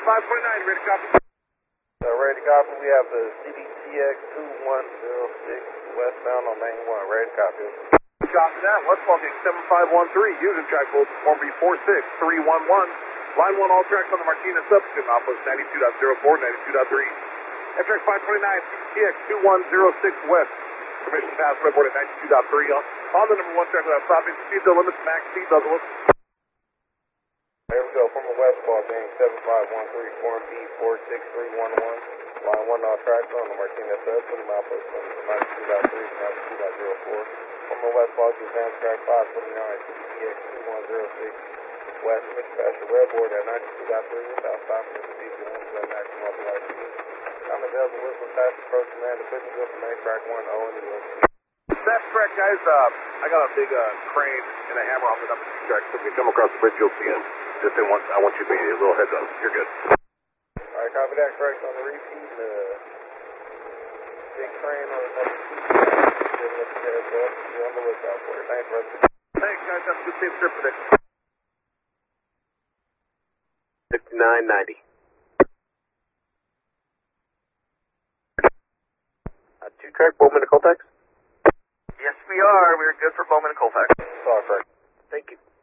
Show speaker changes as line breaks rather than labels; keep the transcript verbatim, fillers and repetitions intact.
five twenty-nine, ready to copy.
Uh, ready to copy. We have the C D T X two one zero six westbound on main one. Ready to copy.
Copy that. Westbound getting seven five one three. Using track code form B four six three one one. Line one, all tracks on the Martinez substitute. Outpost ninety-two point zero four, ninety-two point three. F track five twenty-nine, C D T X two one zero six west. Permission pass, report at ninety-two point three. On, on the number one track without stopping. Speed the limits, max speed, Douglas.
There we go. From the westbound getting seven five one three, form B four six three one one. Line one, all tracks on the Martinez substitute. Outpost ninety-two point three, ninety-two point zero four. From the westbound to advance track five twenty-nine, C D T X two one zero six. West, Mix Pastor Red Board at ninety-two point three without stopping at the speed of one seven maximum authorized speed. I'm available with some fast approach command official good for main track one, O and U.
That's correct, guys. Uh, I got a big uh, crane and a hammer off the number two track, so if you come across the bridge, you'll see it. Just in one, I want you to be a little heads up. You're good.
Alright, copy that. Correct on the repeat. The big crane on the number two. Giving us a heads up. Be on the lookout for it. Thanks, brother.
Thanks, guys. Have a good safe trip today.
fifty-nine ninety. Uh, two track, Bowman to Colfax?
Yes, we are. We're good for Bowman and Colfax.
Sorry, correct.
Thank you.